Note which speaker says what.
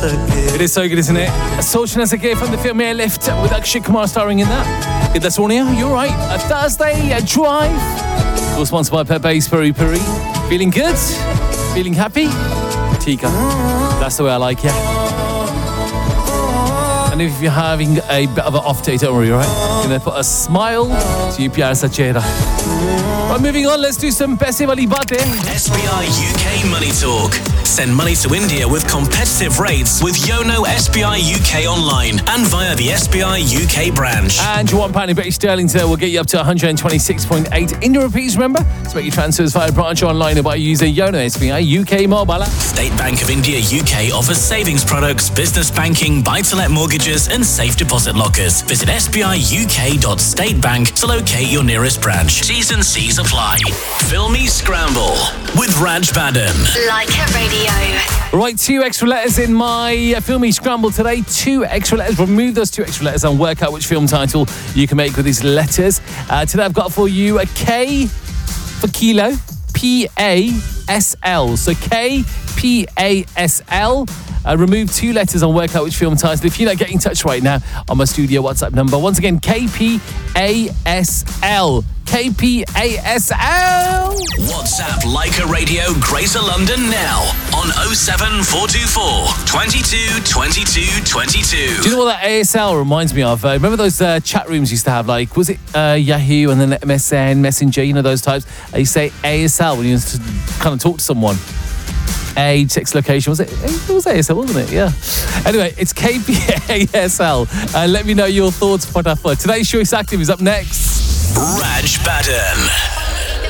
Speaker 1: It is so good, isn't it? Social Nasake from the film Airlift with Akshay Kumar starring in that. That's Ornia, you're right. A Thursday, a drive. Of course, sponsored by Pepe's Peri Peri. Feeling good? Feeling happy? Tika. That's the way I like it. And if you're having a bit of an off day, don't worry, all right? Gonna put a smile to your pyara sa chehra. Right, moving on, let's do some Paise Wali Baatein.
Speaker 2: SBI UK Money Talk. Send money to India with competitive rates with Yono SBI UK online and via the SBI UK branch.
Speaker 1: And your £1 in British sterling today will get you up to 126.8 Indian rupees, remember? To make your transfers via branch online or by using Yono SBI UK mobile app.
Speaker 2: State Bank of India UK offers savings products, business banking, buy-to-let mortgages and safe deposit lockers. Visit sbiuk.statebank to locate your nearest branch. T's and C's apply. Filmy Scramble with Raj Baden.
Speaker 3: Like it radio.
Speaker 1: Right, 2 extra letters in my Filmy Scramble today. 2 extra letters. Remove those 2 extra letters and work out which film title you can make with these letters. Today I've got for you a K for kilo, P-A-S-L. So K-P-A-S-L. Remove 2 letters and work out which film title. If you're not getting in touch right now on my studio WhatsApp number, once again, K-P-A-S-L. K-P-A-S-L.
Speaker 2: WhatsApp Leica Radio Greater London now on 07424 22 22 22.
Speaker 1: Do you know what that ASL reminds me of? Remember those chat rooms used to have, like, was it Yahoo and then MSN, Messenger, you know, those types? You say ASL when you used to kind of talk to someone. Age, sex, location. Was it was ASL, wasn't it? Yeah. Anyway, it's KPASL. Let me know your thoughts. Today's Choice Active is up next.
Speaker 2: Raj Baden.